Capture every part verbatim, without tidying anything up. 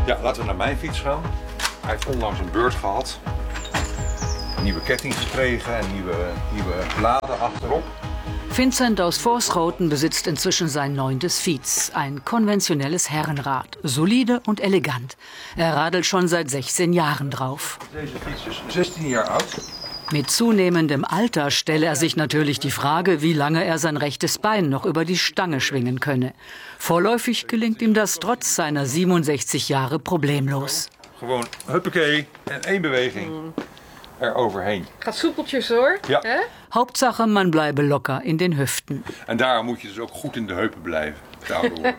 Ja, laten we naar mijn fiets gaan. Hij heeft onlangs een beurt gehad. Nieuwe ketting gekregen en nieuwe, nieuwe bladen achterop. Vincent aus Vorschoten besitzt inzwischen sein neuntes Fiets, ein konventionelles Herrenrad, solide und elegant. Er radelt schon seit sechzehn Jahren drauf. Deze fiets is zestien jaar oud. Mit zunehmendem Alter stelle er sich natürlich die Frage, wie lange er sein rechtes Bein noch über die Stange schwingen könne. Vorläufig gelingt ihm das trotz seiner siebenundsechzig Jahre problemlos. Gewoon huppakee en één beweging er overheen. Gaat soepeltjes hoor. Ja. Hè? Hauptsache, man bleibe locker in den Hüften. En daarom moet je dus ook goed in de heupen blijven. Daardoor.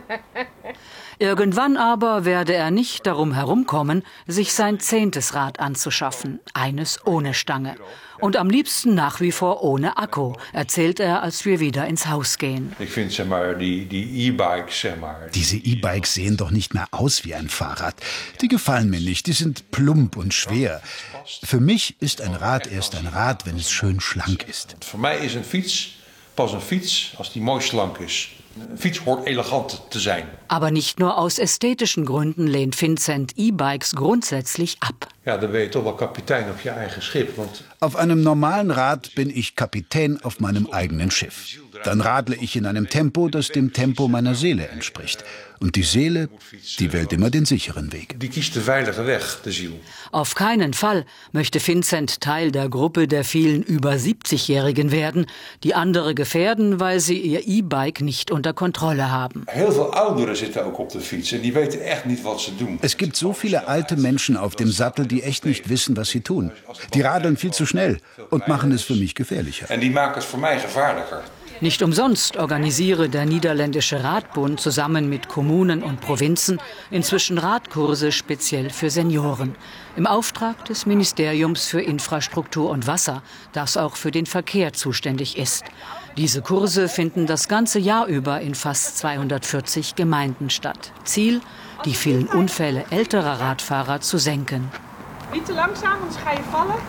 Irgendwann aber werde er nicht darum herumkommen, sich sein zehntes Rad anzuschaffen, eines ohne Stange. Und am liebsten nach wie vor ohne Akku, erzählt er, als wir wieder ins Haus gehen. Ich finde, zeg maar, die, die E-Bikes, zeg maar. Diese E-Bikes sehen doch nicht mehr aus wie ein Fahrrad. Die gefallen mir nicht, die sind plump und schwer. Für mich ist ein Rad erst ein Rad, wenn es schön schlank ist. Für mich ist ein Fiets pas een fiets als die mooi schlank is. Een fiets hoort elegant te zijn. Aber nicht nur aus ästhetischen Gründen lehnt Vincent E-Bikes grundsätzlich ab. Ja, dan ben je toch wel kapitein op je eigen schip. Want auf einem normalen Rad bin ich Kapitän auf meinem eigenen Schiff. Dann radle ich in einem Tempo, das dem Tempo meiner Seele entspricht. Und die Seele, die wählt immer den sicheren Weg. Die kiest de veilige Weg, de Ziel. Auf keinen Fall möchte Vincent Teil der Gruppe der vielen über siebzigjährigen werden, die andere gefährden, weil sie ihr E-Bike nicht unter Kontrolle haben. Heel veel ouderen zitten ook op de fiets en die weten echt niet wat ze doen. Es gibt so viele alte Menschen auf dem Sattel, die echt nicht wissen, was sie tun. Die radeln viel zu schnell und machen es für mich gefährlicher. En die maken het voor mij gevaarlijker. Nicht umsonst organisiere der Niederländische Radbund zusammen mit Kommunen und Provinzen inzwischen Radkurse speziell für Senioren. Im Auftrag des Ministeriums für Infrastruktur und Wasser, das auch für den Verkehr zuständig ist. Diese Kurse finden das ganze Jahr über in fast zweihundertvierzig Gemeinden statt. Ziel, die vielen Unfälle älterer Radfahrer zu senken. Niet te langzaam, anders ga je vallen.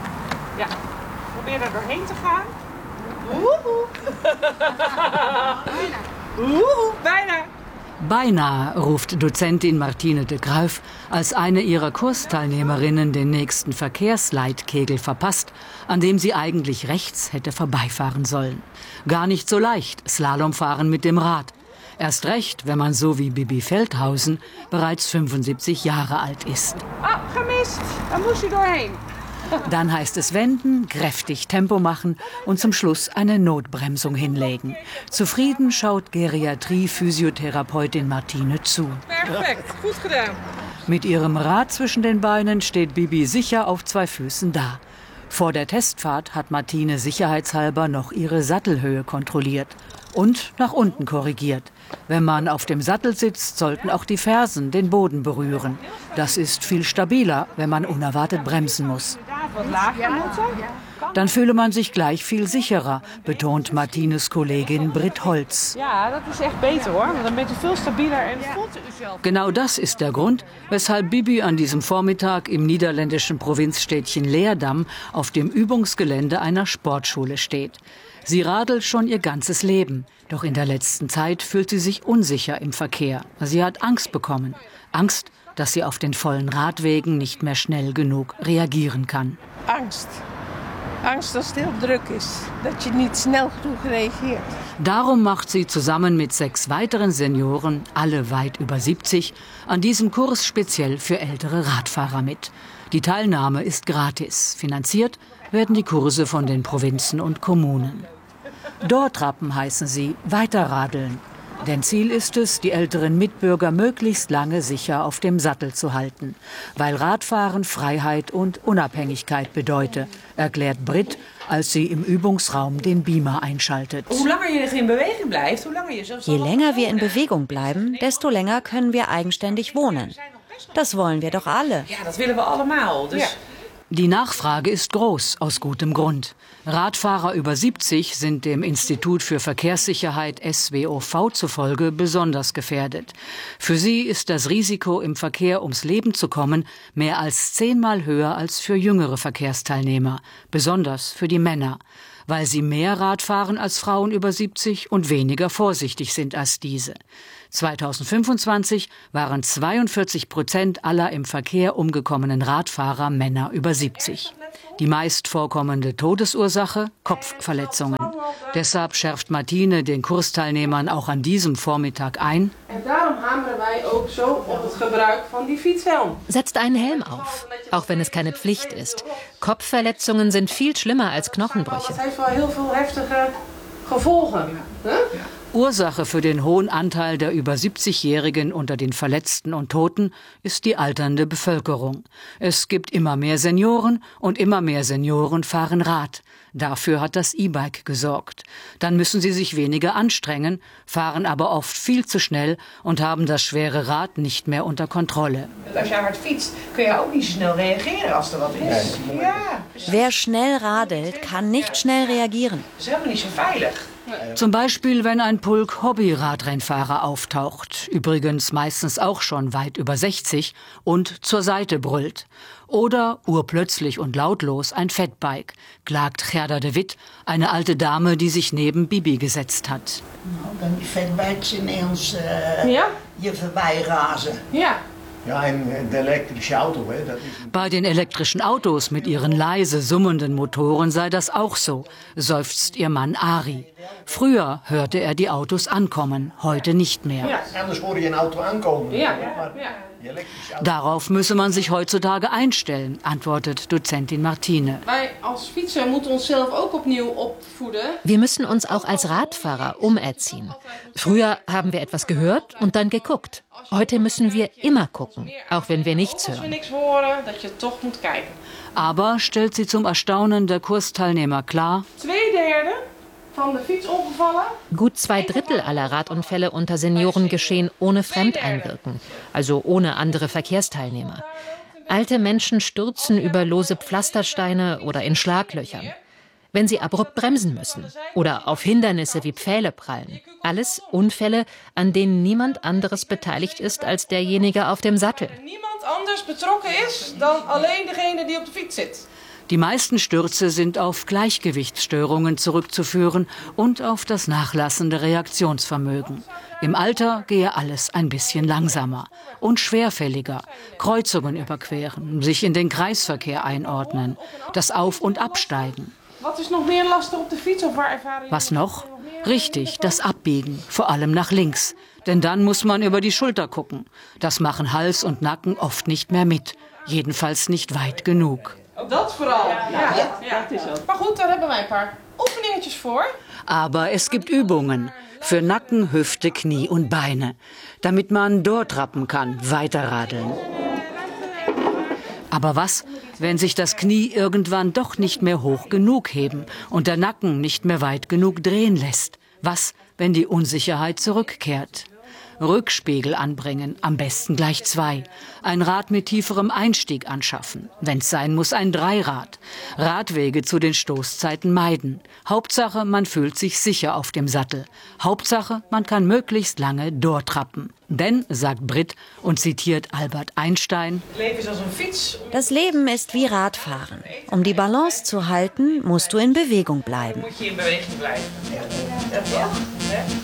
Ja, probeer er doorheen te gaan. Woehoe. Woehoe, bijna. Beinahe, ruft Dozentin Martine de Gruif, als eine ihrer Kursteilnehmerinnen den nächsten Verkehrsleitkegel verpasst, an dem sie eigentlich rechts hätte vorbeifahren sollen. Gar nicht so leicht, Slalomfahren mit dem Rad. Erst recht, wenn man so wie Bibi Feldhausen bereits fünfundsiebzig Jahre alt ist. Ah, gemist. Da muss je doorheen. Dann heißt es wenden, kräftig Tempo machen und zum Schluss eine Notbremsung hinlegen. Zufrieden schaut Geriatrie-Physiotherapeutin Martine zu. Perfekt, gut gedaan. Mit ihrem Rad zwischen den Beinen steht Bibi sicher auf zwei Füßen da. Vor der Testfahrt hat Martine sicherheitshalber noch ihre Sattelhöhe kontrolliert und nach unten korrigiert. Wenn man auf dem Sattel sitzt, sollten auch die Fersen den Boden berühren. Das ist viel stabiler, wenn man unerwartet bremsen muss. Dann fühle man sich gleich viel sicherer, betont Martines Kollegin Britt Holz. Ja, dat is echt beter hoor, want dan bent u veel stabieler en voelt u zelf. Genau das ist der Grund, weshalb Bibi an diesem Vormittag im niederländischen Provinzstädtchen Leerdam auf dem Übungsgelände einer Sportschule steht. Sie radelt schon ihr ganzes Leben, doch in der letzten Zeit fühlt sie sich unsicher im Verkehr. Sie hat Angst bekommen. Angst, dass sie auf den vollen Radwegen nicht mehr schnell genug reagieren kann. Angst. Angst, dass es heel druk ist, dass je nicht schnell genug reagiert. Darum macht sie zusammen mit sechs weiteren Senioren, alle weit über siebzig, an diesem Kurs speziell für ältere Radfahrer mit. Die Teilnahme ist gratis. Finanziert werden die Kurse von den Provinzen und Kommunen. Dortrappen heißen sie, weiterradeln. Denn Ziel ist es, die älteren Mitbürger möglichst lange sicher auf dem Sattel zu halten. Weil Radfahren Freiheit und Unabhängigkeit bedeute, erklärt Britt, als sie im Übungsraum den Beamer einschaltet. Hoe langer je in Bewegung bleibt, hoe langer je zelfs. Je länger wir in Bewegung bleiben, desto länger können wir eigenständig wohnen. Das wollen wir doch alle. Ja, das willen wir allemaal. Dus... Ja. Die Nachfrage ist groß, aus gutem Grund. Radfahrer über siebzig sind dem Institut für Verkehrssicherheit S W O V zufolge besonders gefährdet. Für sie ist das Risiko, im Verkehr ums Leben zu kommen, mehr als zehnmal höher als für jüngere Verkehrsteilnehmer, besonders für die Männer, weil sie mehr Rad fahren als Frauen über siebzig und weniger vorsichtig sind als diese. zweitausendfünfundzwanzig waren zweiundvierzig Prozent aller im Verkehr umgekommenen Radfahrer Männer über siebzig. Die meist vorkommende Todesursache Kopfverletzungen. Deshalb schärft Martine den Kursteilnehmern auch an diesem Vormittag ein. En daarom hameren wij ook zo op het gebruik van die fietshelm. Setzt einen Helm auf, auch wenn es keine Pflicht ist. Kopfverletzungen sind viel schlimmer als Knochenbrüche. Dat heeft wel heel veel heftige gevolgen. Hè? Ursache für den hohen Anteil der über siebzigjährigen unter den Verletzten und Toten ist die alternde Bevölkerung. Es gibt immer mehr Senioren und immer mehr Senioren fahren Rad. Dafür hat das E-Bike gesorgt. Dann müssen sie sich weniger anstrengen, fahren aber oft viel zu schnell und haben das schwere Rad nicht mehr unter Kontrolle. Als je hard fietst, kun je ook niet schnell reageren als er wat is. Ja. Wer schnell radelt, kann nicht schnell reagieren. Dat is helemaal niet zo veilig. Zum Beispiel, wenn ein Pulk Hobby-Radrennfahrer auftaucht, übrigens meistens auch schon weit über sechzig, und zur Seite brüllt. Oder urplötzlich und lautlos ein Fatbike, klagt Gerda de Wit, eine alte Dame, die sich neben Bibi gesetzt hat. Dan die fatbikes ineens uh, Ja? je voorbij razen. Ja. Ja, en de elektrische auto, hè, dat is... Bei den elektrischen Autos mit ihren leise summenden Motoren sei das auch so, seufzt ihr Mann Ari. Früher hörte er die Autos ankommen, heute nicht mehr. Ja. Anders hoor je een auto aankomen. Ja. Maar Ja. die elektrische auto... Darauf müsse man sich heutzutage einstellen, antwortet Dozentin Martine. Wij als fietser moeten onszelf ook opnieuw opvoeden. Wir müssen uns auch als Radfahrer umerziehen. Früher haben wir etwas gehört und dann geguckt. Heute müssen wir immer gucken, auch wenn wir nichts Als we hören. niks horen, dat je toch moet kijken. Aber, stellt sie zum Erstaunen der Kursteilnehmer klar, Twee derde van de fietsongevallen. Gut zwei Drittel aller Radunfälle unter Senioren geschehen ohne Fremdeinwirken, also ohne andere Verkehrsteilnehmer. Alte Menschen stürzen über lose Pflastersteine oder in Schlaglöchern. Wenn sie abrupt bremsen müssen oder auf Hindernisse wie Pfähle prallen. Alles Unfälle, an denen niemand anderes beteiligt ist als derjenige auf dem Sattel. Niemand anders betrokken is dan alleen degene die op de fiets zit. die meisten Stürze sind auf Gleichgewichtsstörungen zurückzuführen und auf das nachlassende Reaktionsvermögen. Im Alter gehe alles ein bisschen langsamer und schwerfälliger. Kreuzungen überqueren, sich in den Kreisverkehr einordnen, das Auf- und Absteigen. Was noch? Richtig, das Abbiegen, vor allem nach links. Denn dann muss man über die Schulter gucken. Das machen Hals und Nacken oft nicht mehr mit. Jedenfalls nicht weit genug. Dat vooral. Ja, ja, ja. Maar goed, daar hebben wij een paar oefeningetjes voor. Aber es gibt Übungen für Nacken, Hüfte, Knie und Beine, damit man dort trappen kann, weiterradeln. Aber was, wenn sich das Knie irgendwann doch nicht mehr hoch genug heben und der Nacken nicht mehr weit genug drehen lässt? Was, wenn die Unsicherheit zurückkehrt? Rückspiegel anbringen, am besten gleich zwei. Ein Rad mit tieferem Einstieg anschaffen. Wenn's sein muss, ein Dreirad. Radwege zu den Stoßzeiten meiden. Hauptsache, man fühlt sich sicher auf dem Sattel. Hauptsache, man kann möglichst lange durchtrappen. Denn, sagt Britt und zitiert Albert Einstein, das Leben ist wie Radfahren. Um die Balance zu halten, musst du in Bewegung bleiben. Moet je in beweging blijven. Ja, ja, toch?